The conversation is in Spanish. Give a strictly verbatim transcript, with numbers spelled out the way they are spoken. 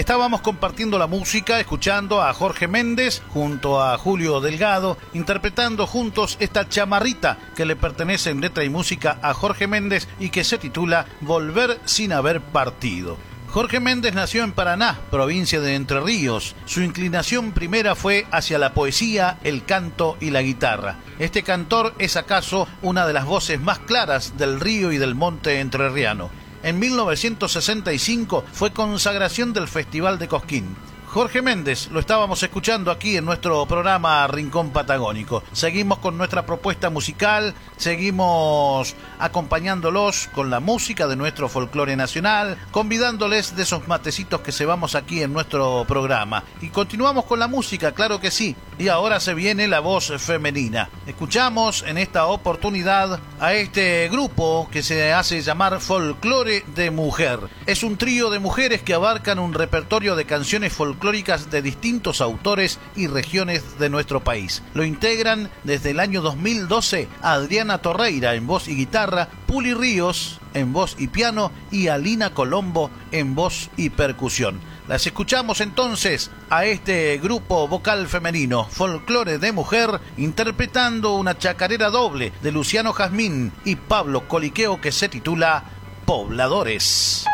Estábamos compartiendo la música, escuchando a Jorge Méndez junto a Julio Delgado, interpretando juntos esta chamarrita que le pertenece en letra y música a Jorge Méndez y que se titula Volver sin haber partido. Jorge Méndez nació en Paraná, provincia de Entre Ríos. Su inclinación primera fue hacia la poesía, el canto y la guitarra. Este cantor es acaso una de las voces más claras del río y del monte entrerriano. En mil novecientos sesenta y cinco fue consagración del Festival de Cosquín. Jorge Méndez lo estábamos escuchando aquí en nuestro programa Rincón Patagónico. Seguimos con nuestra propuesta musical, seguimos acompañándolos con la música de nuestro folclore nacional, convidándoles de esos matecitos que cebamos aquí en nuestro programa. Y continuamos con la música, claro que sí. Y ahora se viene la voz femenina. Escuchamos en esta oportunidad a este grupo que se hace llamar Folclore de Mujer. Es un trío de mujeres que abarcan un repertorio de canciones folclóricas de distintos autores y regiones de nuestro país. Lo integran desde el año dos mil doce a Adriana Torreira en voz y guitarra, Puli Ríos en voz y piano y Alina Colombo en voz y percusión. Las escuchamos entonces a este grupo vocal femenino, Folclore de Mujer, interpretando una chacarera doble de Luciano Jazmín y Pablo Coliqueo que se titula Pobladores.